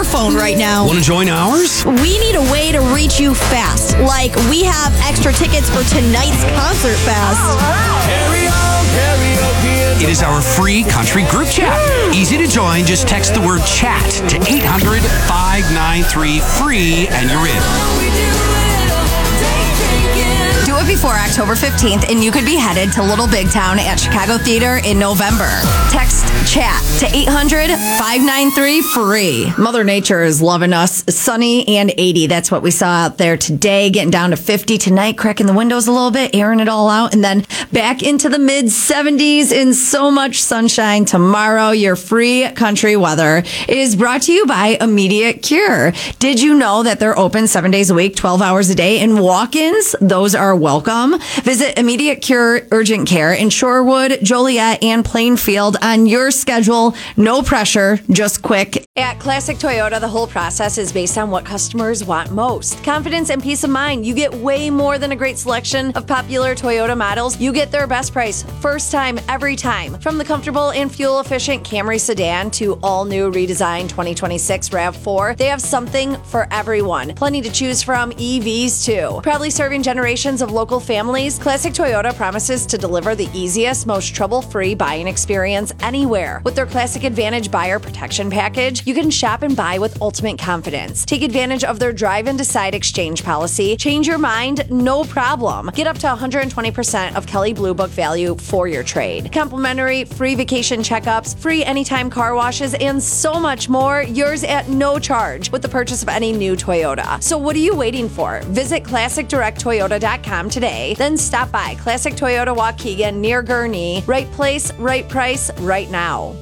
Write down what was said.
phone right now. Want to join ours? We need a way to reach you fast. Like, we have extra tickets for tonight's Concert Fest. It is our free country group chat. Easy to join. Just text the word chat to 800-593-FREE and you're in. Do it before October 15th and you could be headed to Little Big Town at Chicago Theater in November. Text chat to 800-593-FREE. Mother Nature is loving us. Sunny and 80. That's what we saw out there today. Getting down to 50 tonight, cracking the windows a little bit, airing it all out, and then back into the mid 70s and so much sunshine tomorrow. Your free country weather is brought to you by Immediate Cure. Did you know that they're open 7 days a week, 12 hours a day, and walk-ins? Those are welcome. Visit Immediate Cure Urgent Care in Shorewood, Joliet, and Plainfield on your schedule. No pressure, just quick. At Classic Toyota, the whole process is based on what customers want most. Confidence and peace of mind. You get way more than a great selection of popular Toyota models. You get their best price, first time, every time. From the comfortable and fuel-efficient Camry sedan to all-new redesigned 2026 RAV4, they have something for everyone. Plenty to choose from, EVs too. Proudly serving generations of local families, Classic Toyota promises to deliver the easiest, most trouble-free buying experience anywhere. With their Classic Advantage Buyer Protection Package, you can shop and buy with ultimate confidence. Take advantage of their drive and decide exchange policy. Change your mind, no problem. Get up to 120% of Kelley Blue Book value for your trade. Complimentary free vacation checkups, free anytime car washes, and so much more. Yours at no charge with the purchase of any new Toyota. So what are you waiting for? Visit ClassicDirectToyota.com today. Then stop by Classic Toyota Waukegan near Gurnee. Right place, right price, right now.